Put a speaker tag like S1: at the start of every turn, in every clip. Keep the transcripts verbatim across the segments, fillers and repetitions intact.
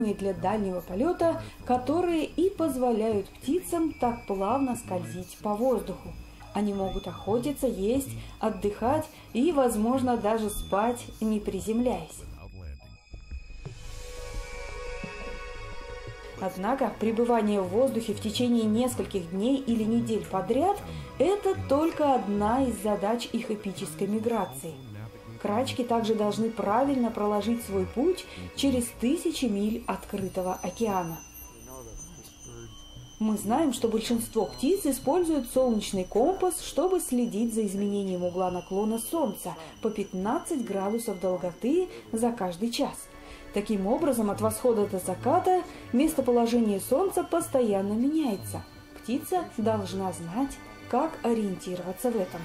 S1: для дальнего полета, которые и позволяют птицам так плавно скользить по воздуху. Они могут охотиться, есть, отдыхать и, возможно, даже спать, не приземляясь. Однако пребывание в воздухе в течение нескольких дней или недель подряд – это только одна из задач их эпической миграции. Крачки также должны правильно проложить свой путь через тысячи миль открытого океана. Мы знаем, что большинство птиц используют солнечный компас, чтобы следить за изменением угла наклона Солнца по пятнадцать градусов долготы за каждый час. Таким образом, от восхода до заката местоположение Солнца постоянно меняется. Птица должна знать, как ориентироваться в этом.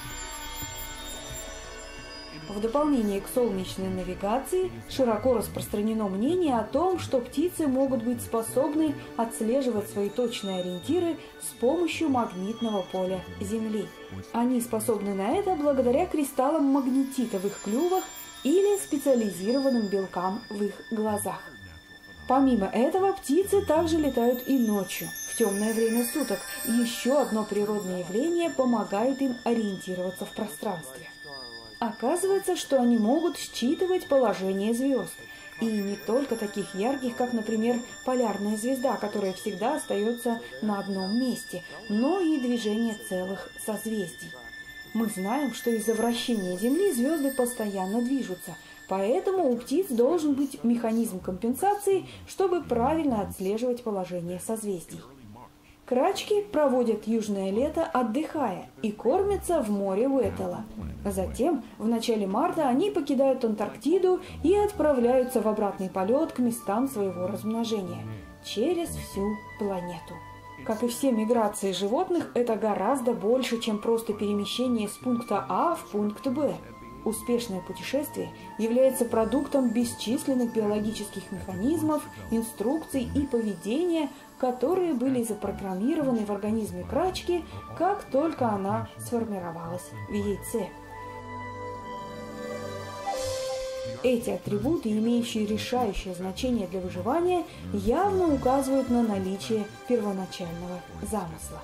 S1: В дополнение к солнечной навигации широко распространено мнение о том, что птицы могут быть способны отслеживать свои точные ориентиры с помощью магнитного поля Земли. Они способны на это благодаря кристаллам магнетита в их клювах или специализированным белкам в их глазах. Помимо этого, птицы также летают и ночью, в темное время суток, и еще одно природное явление помогает им ориентироваться в пространстве. Оказывается, что они могут считывать положение звезд. И не только таких ярких, как, например, полярная звезда, которая всегда остается на одном месте, но и движение целых созвездий. Мы знаем, что из-за вращения Земли звезды постоянно движутся, поэтому у птиц должен быть механизм компенсации, чтобы правильно отслеживать положение созвездий. Крачки проводят южное лето, отдыхая, и кормятся в море Уэттела. Затем, в начале марта, они покидают Антарктиду и отправляются в обратный полет к местам своего размножения через всю планету. Как и все миграции животных, это гораздо больше, чем просто перемещение с пункта А в пункт Б. Успешное путешествие является продуктом бесчисленных биологических механизмов, инструкций и поведения, которые были запрограммированы в организме крачки, как только она сформировалась в яйце. Эти атрибуты, имеющие решающее значение для выживания, явно указывают на наличие первоначального замысла.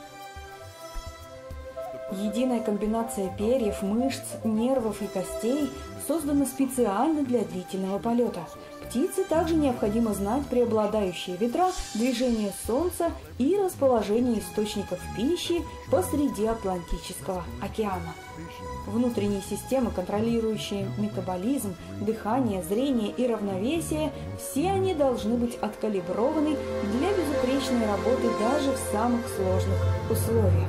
S1: Единая комбинация перьев, мышц, нервов и костей создана специально для длительного полета. Птице также необходимо знать преобладающие ветра, движение Солнца и расположение источников пищи посреди Атлантического океана. Внутренние системы, контролирующие метаболизм, дыхание, зрение и равновесие, все они должны быть откалиброваны для безупречной работы даже в самых сложных условиях.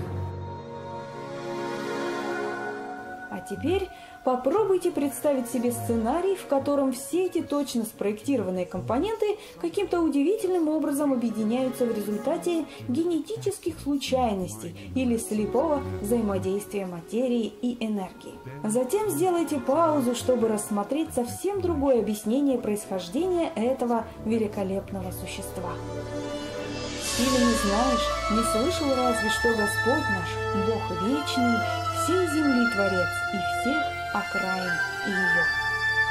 S1: А теперь попробуйте представить себе сценарий, в котором все эти точно спроектированные компоненты каким-то удивительным образом объединяются в результате генетических случайностей или слепого взаимодействия материи и энергии. Затем сделайте паузу, чтобы рассмотреть совсем другое объяснение происхождения этого великолепного существа. Или не знаешь, не слышал разве, что Господь наш, Бог вечный, всей земли Творец и всех окраин ее.